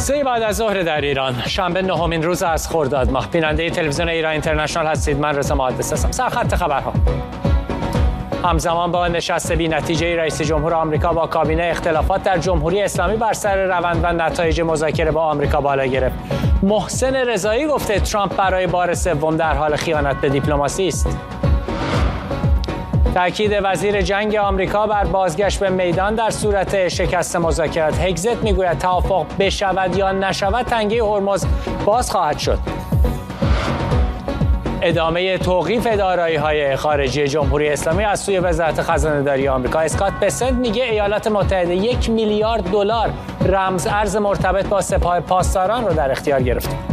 3 بعد از ظهر در ایران، شنبه 9مین روز از خرداد ماه. بیننده تلویزیون ایران اینترنشنال هستید. من رضا محدث هستم. سرخط خبرها. همزمان با نشست بی‌نتیجه رئیس جمهور آمریکا با کابینه، اختلافات در جمهوری اسلامی بر سر روند و نتایج مذاکره با آمریکا بالا گرفت. محسن رضایی گفته ترامپ برای بار سوم در حال خیانت به دیپلماسی است. تأکید وزیر جنگ آمریکا بر بازگشت به میدان در صورت شکست مذاکرات. هگزت میگوید توافق بشود یا نشود تنگه هرمز باز خواهد شد. ادامه توقیف دارایی‌های خارجی جمهوری اسلامی از سوی وزارت خزانه‌داری آمریکا. اسکات بسنت میگه ایالات متحده 1 میلیارد دلار رمز ارز مرتبط با سپاه پاسداران رو در اختیار گرفته.